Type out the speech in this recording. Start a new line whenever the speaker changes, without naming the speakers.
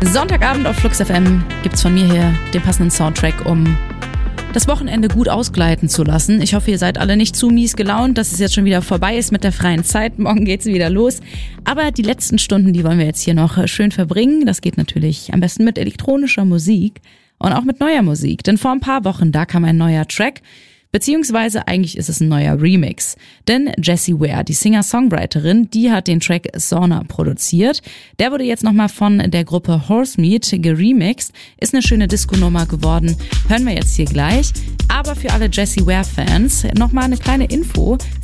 Sonntagabend auf Flux FM gibt's von mir hier den passenden Soundtrack, um das Wochenende gut ausgleiten zu lassen. Ich hoffe, ihr seid alle nicht zu mies gelaunt, dass es jetzt schon wieder vorbei ist mit der freien Zeit. Morgen geht's wieder los. Aber die letzten Stunden, die wollen wir jetzt hier noch schön verbringen. Das geht natürlich am besten mit elektronischer Musik und auch mit neuer Musik. Denn vor ein paar Wochen, da kam ein neuer Track. Beziehungsweise eigentlich ist es ein neuer Remix. Denn Jessie Ware, die Singer-Songwriterin, die hat den Track Sauna produziert. Der wurde jetzt nochmal von der Gruppe Horsemeat geremixed. Ist eine schöne Disco-Nummer geworden. Hören wir jetzt hier gleich. Aber für alle Jessie Ware-Fans nochmal eine kleine Info.